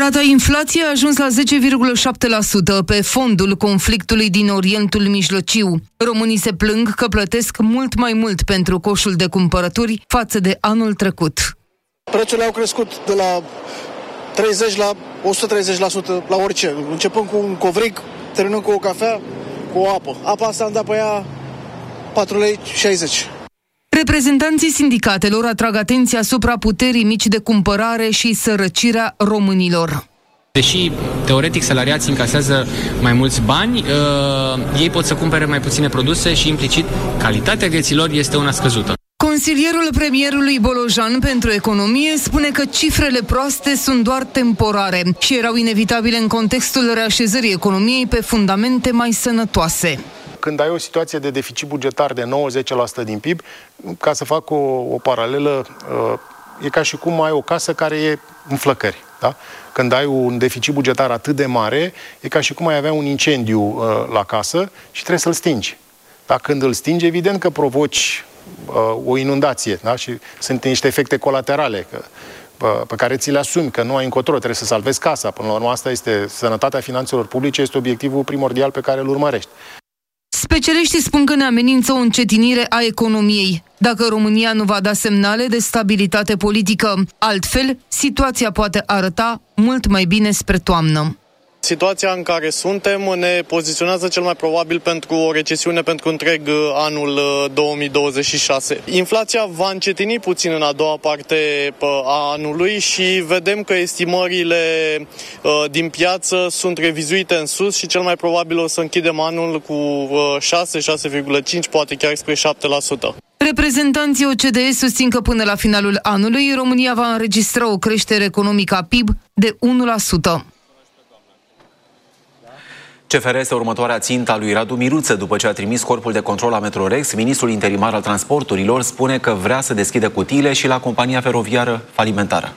Rata inflației a ajuns la 10,7% pe fondul conflictului din Orientul Mijlociu. Românii se plâng că plătesc mult mai mult pentru coșul de cumpărături față de anul trecut. Prețurile au crescut de la 30 la 130% la orice, începând cu un covric, terminând cu o cafea, cu o apă. Apa asta am dat pe ea 4,60 lei. Reprezentanții sindicatelor atrag atenția asupra puterii mici de cumpărare și sărăcirea românilor. Deși, teoretic, salariații încasează mai mulți bani, ei pot să cumpere mai puține produse și, implicit, calitatea vieților este una scăzută. Consilierul premierului Bolojan pentru economie spune că cifrele proaste sunt doar temporare și erau inevitabile în contextul reașezării economiei pe fundamente mai sănătoase. Când ai o situație de deficit bugetar de 90% din PIB, ca să fac o paralelă, e ca și cum ai o casă care e în flăcări. Da? Când ai un deficit bugetar atât de mare, e ca și cum ai avea un incendiu la casă și trebuie să-l stingi. Dar când îl stingi, evident că provoci o inundație. Da? Și sunt niște efecte colaterale pe care ți le asumi, că nu ai încotro, trebuie să salvezi casa. Până la urmă, asta este sănătatea finanțelor publice, este obiectivul primordial pe care îl urmărești. Specialiștii spun că ne amenință o încetinire a economiei, dacă România nu va da semnale de stabilitate politică. Altfel, situația poate arăta mult mai bine spre toamnă. Situația în care suntem ne poziționează cel mai probabil pentru o recesiune pentru întreg anul 2026. Inflația va încetini puțin în a doua parte a anului și vedem că estimările din piață sunt revizuite în sus și cel mai probabil o să închidem anul cu 6,5, poate chiar spre 7%. Reprezentanții OCDE susțin că până la finalul anului România va înregistra o creștere economică a PIB de 1%. CFR este următoarea țintă a lui Radu Miruță. După ce a trimis corpul de control la Metrorex, ministrul interimar al transporturilor spune că vrea să deschidă cutiile și la compania feroviară falimentară.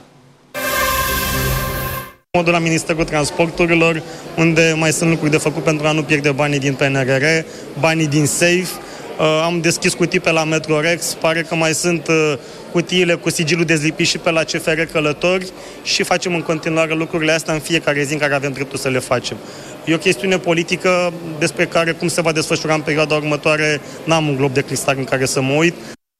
Modul la Ministerul Transporturilor, unde mai sunt lucruri de făcut pentru a nu pierde banii din PNRR, banii din SAFE. Am deschis cutii pe la Metrorex, pare că mai sunt cutiile cu sigilul dezlipit și pe la CFR Călători și facem în continuare lucrurile astea în fiecare zi în care avem dreptul să le facem. E o chestiune politică despre care cum se va desfășura în perioada următoare, n-am un glob de cristal în care să mă uit.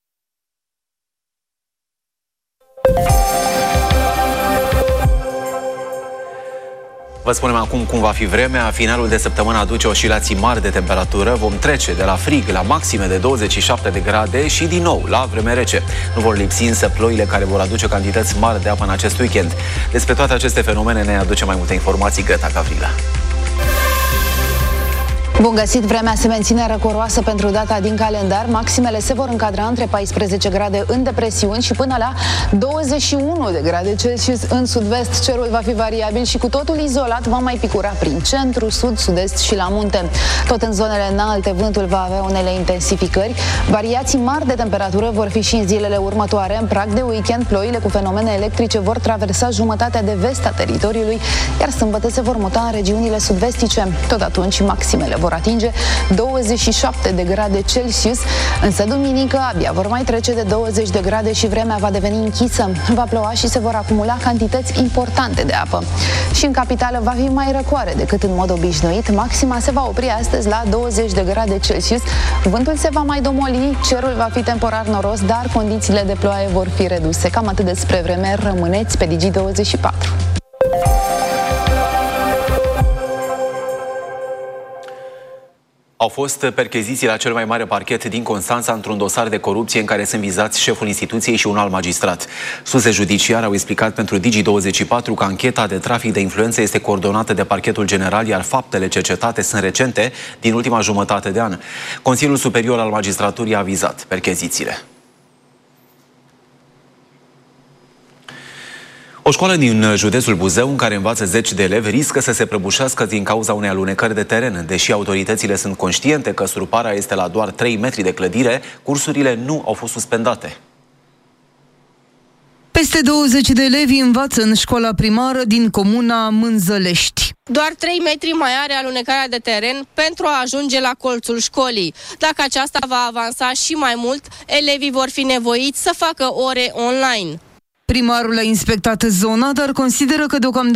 Vă spunem acum cum va fi vremea. Finalul de săptămână aduce oscilații mari de temperatură. Vom trece de la frig la maxime de 27 de grade și din nou la vreme rece. Nu vor lipsi însă ploile care vor aduce cantități mari de apă în acest weekend. Despre toate aceste fenomene ne aduce mai multe informații Greta Gavrilă. Bun găsit, vremea se menține răcoroasă pentru data din calendar. Maximele se vor încadra între 14 grade în depresiuni și până la 21 de grade Celsius în sud-vest. Cerul va fi variabil și cu totul izolat, va mai picura prin centru, sud, sud-est și la munte. Tot în zonele înalte, vântul va avea unele intensificări. Variații mari de temperatură vor fi și în zilele următoare. În prag de weekend, ploile cu fenomene electrice vor traversa jumătatea de vest a teritoriului, iar sâmbătă se vor muta în regiunile sud-vestice. Tot atunci, maximele vor atinge 27 de grade Celsius, însă duminică abia vor mai trece de 20 de grade și vremea va deveni închisă. Va ploua și se vor acumula cantități importante de apă. Și în capitală va fi mai răcoare decât în mod obișnuit. Maxima se va opri astăzi la 20 de grade Celsius. Vântul se va mai domoli, cerul va fi temporar noros, dar condițiile de ploaie vor fi reduse. Cam atât despre vreme, rămâneți pe Digi24. Au fost percheziții la cel mai mare parchet din Constanța într-un dosar de corupție în care sunt vizați șeful instituției și un alt magistrat. Surse judiciare au explicat pentru Digi24 că ancheta de trafic de influență este coordonată de Parchetul General, iar faptele cercetate sunt recente, din ultima jumătate de an. Consiliul Superior al Magistraturii a avizat perchezițiile. O școală din județul Buzău, în care învață zeci de elevi, riscă să se prăbușească din cauza unei alunecări de teren. Deși autoritățile sunt conștiente că struparea este la doar 3 metri de clădire, cursurile nu au fost suspendate. Peste 20 de elevi învață în școala primară din comuna Mânzălești. Doar 3 metri mai are alunecarea de teren pentru a ajunge la colțul școlii. Dacă aceasta va avansa și mai mult, elevii vor fi nevoiți să facă ore online. Primarul a inspectat zona, dar consideră că deocamdată